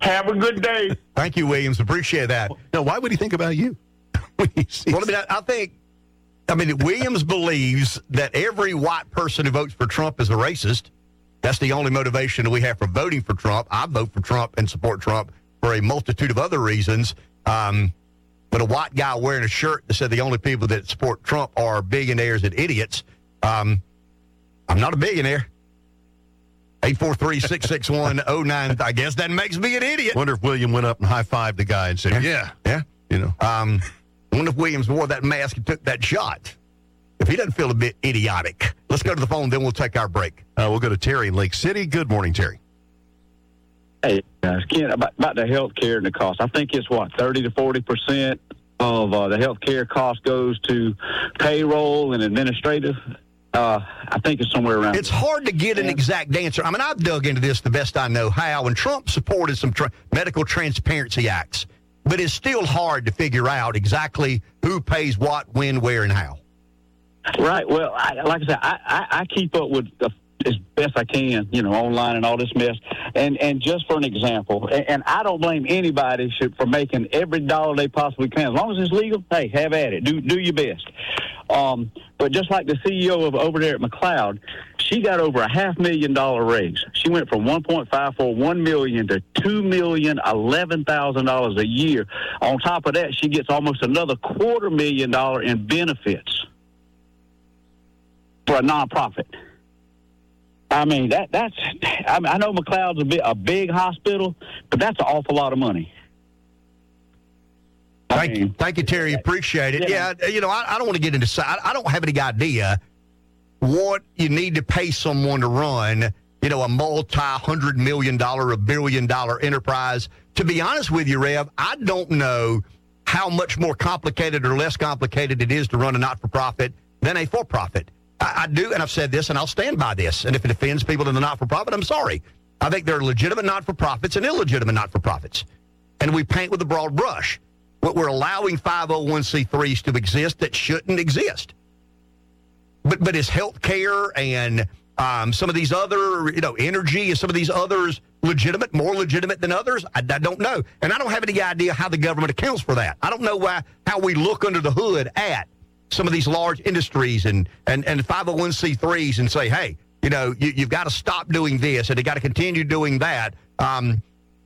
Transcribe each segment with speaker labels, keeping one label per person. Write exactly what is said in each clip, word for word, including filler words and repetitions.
Speaker 1: Have a good day.
Speaker 2: Thank you, Williams. Appreciate that.
Speaker 3: No, why would he think about you?
Speaker 2: Well, I mean, I, I think, I mean, Williams believes that every white person who votes for Trump is a racist. That's the only motivation that we have for voting for Trump. I vote for Trump and support Trump for a multitude of other reasons. Um, but a white guy wearing a shirt that said the only people that support Trump are billionaires and idiots. Um, I'm not a billionaire. eight four three, six six one, oh nine I guess that makes me an idiot.
Speaker 3: Wonder if William went up and high-fived the guy and said, yeah,
Speaker 2: yeah,
Speaker 3: you know.
Speaker 2: Um, wonder if Williams wore that mask and took that shot. If he doesn't feel a bit idiotic. Let's go to the phone, then we'll take our break.
Speaker 3: Uh, we'll go to Terry in Lake City. Good morning, Terry.
Speaker 1: Hey, guys, Ken, about, about the health care and the cost. I think it's, what, thirty to forty percent of uh, the health care cost goes to payroll and administrative. Uh, I think it's somewhere around.
Speaker 2: It's hard to get an exact answer. I mean, I've dug into this the best I know how, and Trump supported some tra- medical transparency acts, but it's still hard to figure out exactly who pays what, when, where, and how.
Speaker 1: Right. Well, I, like I said, I, I, I keep up with the, as best I can, you know, online and all this mess. And and just for an example, and, and I don't blame anybody should, for making every dollar they possibly can. As long as it's legal, hey, have at it. Do do your best. Um, but just like the C E O of over there at McLeod, she got over a half million dollar raise. She went from one point five four one million to two million eleven thousand dollars a year. On top of that, she gets almost another quarter million dollar in benefits for a nonprofit. I mean, that that's. I, mean, I know McLeod's a bit a big hospital, but that's an awful lot of money. I
Speaker 2: Thank
Speaker 1: mean,
Speaker 2: you, thank you, Terry. Appreciate it.
Speaker 1: Yeah,
Speaker 2: yeah you know, I, I don't want to get into. I, I don't have any idea what you need to pay someone to run, you know, a multi-hundred million dollar, a billion dollar enterprise. To be honest with you, Rev, I don't know how much more complicated or less complicated it is to run a not-for-profit than a for-profit. I, I do, and I've said this, and I'll stand by this. And if it offends people in the not-for-profit, I'm sorry. I think there are legitimate not-for-profits and illegitimate not-for-profits. And we paint with a broad brush. But we're allowing five oh one c threes to exist that shouldn't exist. But but is health care and um, some of these other, you know, energy and some of these others legitimate, more legitimate than others? I, I don't know. And I don't have any idea how the government accounts for that. I don't know why how we look under the hood at some of these large industries and, and, and five oh one c threes and say, hey, you know, you, you've got to stop doing this and you got to continue doing that. Um,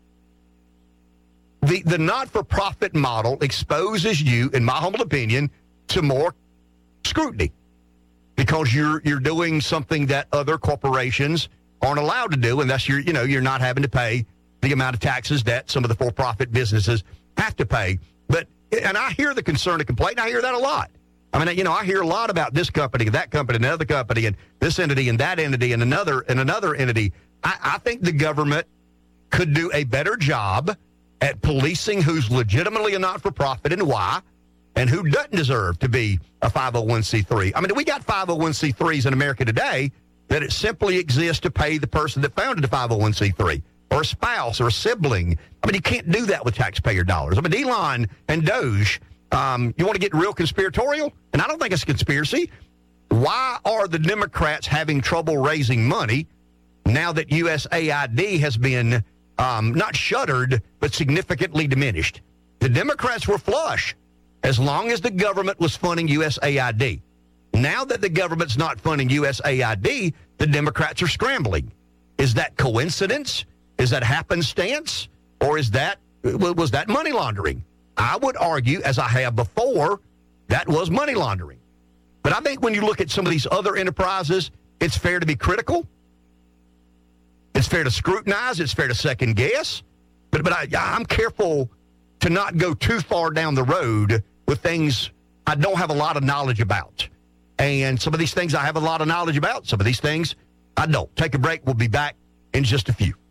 Speaker 2: the the not-for-profit model exposes you, in my humble opinion, to more scrutiny because you're you're doing something that other corporations aren't allowed to do, and that's your you know you're not having to pay the amount of taxes that some of the for-profit businesses have to pay. But and I hear the concern and complaint. And I hear that a lot. I mean, you know, I hear a lot about this company, that company, another company, and this entity, and that entity, and another, and another entity. I, I think the government could do a better job at policing who's legitimately a not-for-profit and why, and who doesn't deserve to be a five oh one c three. I mean, we got five oh one c threes in America today that it simply exists to pay the person that founded the five oh one c three, or a spouse, or a sibling. I mean, you can't do that with taxpayer dollars. I mean, Elon and Doge, um, you want to get real conspiratorial? And I don't think it's a conspiracy. Why are the Democrats having trouble raising money now that U S A I D has been um, not shuttered, but significantly diminished? The Democrats were flush as long as the government was funding U S A I D. Now that the government's not funding U S A I D, the Democrats are scrambling. Is that coincidence? Is that happenstance? Or is that was that money laundering? I would argue, as I have before, that was money laundering. But I think when you look at some of these other enterprises, it's fair to be critical. It's fair to scrutinize. It's fair to second guess. But but I, I'm careful to not go too far down the road with things I don't have a lot of knowledge about. And some of these things I have a lot of knowledge about. Some of these things I don't. Take a break. We'll be back in just a few.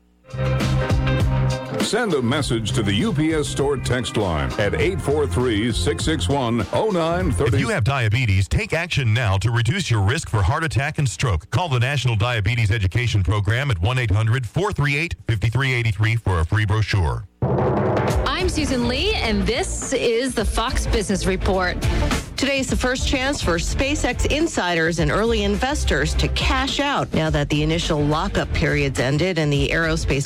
Speaker 4: Send a message to the U P S Store text line at eight four three, six six one, oh nine three zero.
Speaker 5: If you have diabetes, take action now to reduce your risk for heart attack and stroke. Call the National Diabetes Education Program at one eight hundred, four three eight, five three eight three for a free brochure.
Speaker 6: I'm Susan Lee, and this is the Fox Business Report. Today is the first chance for SpaceX insiders and early investors to cash out now that the initial lockup periods ended and the aerospace